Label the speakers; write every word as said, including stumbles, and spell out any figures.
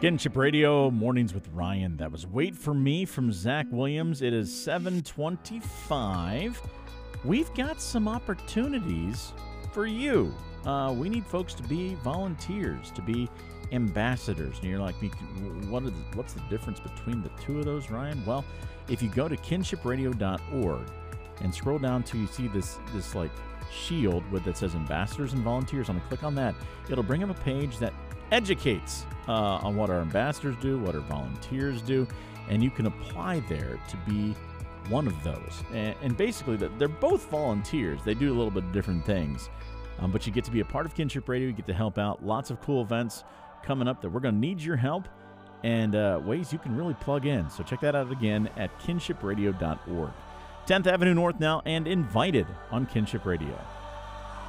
Speaker 1: Kinship Radio, Mornings with Ryan. That was Wait for Me from Zach Williams. It is seven twenty-five. We've got some opportunities for you. Uh, we need folks to be volunteers, to be ambassadors. And you're like, what are the, what's the difference between the two of those, Ryan? Well, if you go to kinship radio dot org and scroll down to you see this this like shield with that says ambassadors and volunteers. I'm gonna click on that. It'll bring up a page that educates uh, on what our ambassadors do, what our volunteers do, and you can apply there to be one of those. And, and basically, they're both volunteers. They do a little bit of different things, um, but you get to be a part of Kinship Radio. You get to help out. Lots of cool events coming up that we're going to need your help and uh, ways you can really plug in. So check that out again at kinship radio dot org. tenth Avenue North now and Invited on Kinship Radio.